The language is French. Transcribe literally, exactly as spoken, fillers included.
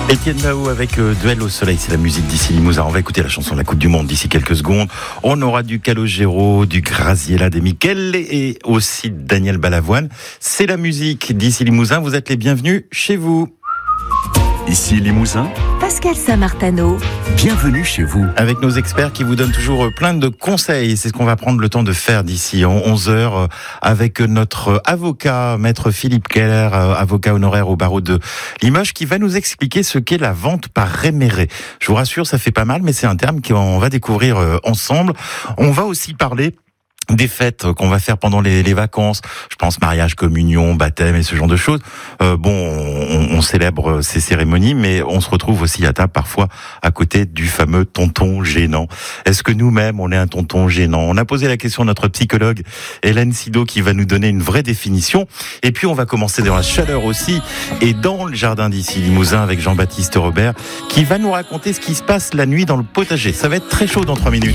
Étienne Dao avec euh, Duel au soleil, c'est la musique d'ici Limousin. On va écouter la chanson de la Coupe du Monde d'ici quelques secondes. On aura du Calogero, du Graziella, des Michele et aussi Daniel Balavoine. C'est la musique d'ici Limousin. Vous êtes les bienvenus chez vous. Ici Limousin, Pascal Saint-Martano. Bienvenue chez vous. Avec nos experts qui vous donnent toujours plein de conseils. C'est ce qu'on va prendre le temps de faire d'ici onze heures avec notre avocat, maître Philippe Keller, avocat honoraire au barreau de Limoges, qui va nous expliquer ce qu'est la vente par réméré. Je vous rassure, ça fait pas mal, mais c'est un terme qu'on va découvrir ensemble. On va aussi parler des fêtes qu'on va faire pendant les, les vacances, je pense mariage, communion, baptême et ce genre de choses. Euh, bon, on, on célèbre ces cérémonies, mais on se retrouve aussi à table parfois à côté du fameux tonton gênant. Est-ce que nous-mêmes, on est un tonton gênant? On a posé la question à notre psychologue Hélène Sido qui va nous donner une vraie définition. Et puis on va commencer dans la chaleur aussi et dans le jardin d'ici Limousin avec Jean-Baptiste Robert qui va nous raconter ce qui se passe la nuit dans le potager. Ça va être très chaud dans trois minutes.